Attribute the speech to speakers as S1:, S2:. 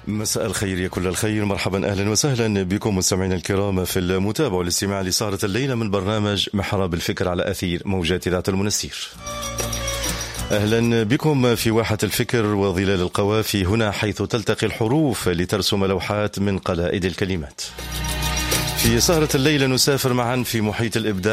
S1: مساء الخير يا كل الخير، مرحبا أهلا وسهلا بكم مستمعينا الكرام في المتابعة والاستماع لسهرة الليلة من برنامج محراب الفكر على أثير موجات ذات المنستير. أهلا بكم في واحة الفكر وظلال القوافي، هنا حيث تلتقي الحروف لترسم لوحات من قلائد الكلمات. في سهرة الليلة نسافر معا في محيط الإبداع